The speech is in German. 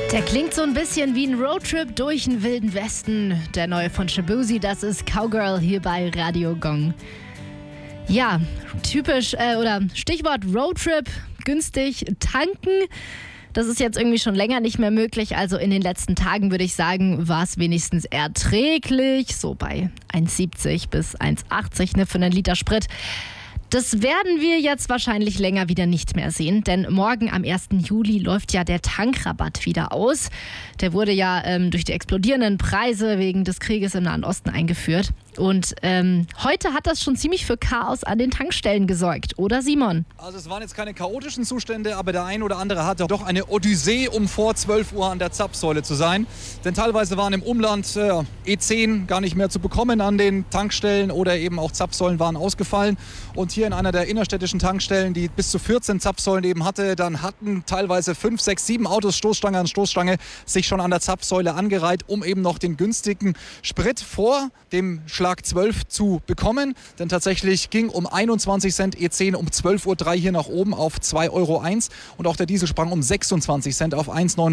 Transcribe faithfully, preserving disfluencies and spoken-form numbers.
Der klingt so ein bisschen wie ein Roadtrip durch den wilden Westen. Der neue von Shaboozey, das ist Cowgirl hier bei Radio Gong. Ja, typisch äh, oder Stichwort Roadtrip, günstig tanken. Das ist jetzt irgendwie schon länger nicht mehr möglich. Also in den letzten Tagen würde ich sagen, war es wenigstens erträglich. So bei eins siebzig bis eins achtzig ne, für einen Liter Sprit. Das werden wir jetzt wahrscheinlich länger wieder nicht mehr sehen, denn morgen am ersten Juli läuft ja der Tankrabatt wieder aus. Der wurde ja ähm, durch die explodierenden Preise wegen des Krieges im Nahen Osten eingeführt. Und ähm, heute hat das schon ziemlich für Chaos an den Tankstellen gesorgt, oder Simon? Also es waren jetzt keine chaotischen Zustände, aber der ein oder andere hatte doch eine Odyssee, um vor zwölf Uhr an der Zapfsäule zu sein. Denn teilweise waren im Umland äh, E zehn gar nicht mehr zu bekommen an den Tankstellen oder eben auch Zapfsäulen waren ausgefallen. Und hier in einer der innerstädtischen Tankstellen, die bis zu vierzehn Zapfsäulen eben hatte, dann hatten teilweise fünf, sechs, sieben Autos Stoßstange an Stoßstange sich schon an der Zapfsäule angereiht, um eben noch den günstigen Sprit vor dem Schlag zwölf zu bekommen. Denn tatsächlich ging um einundzwanzig Cent E zehn um zwölf Uhr drei hier nach oben auf zwei Euro eins und auch der Diesel sprang um sechsundzwanzig Cent auf eins Komma neunundneunzig.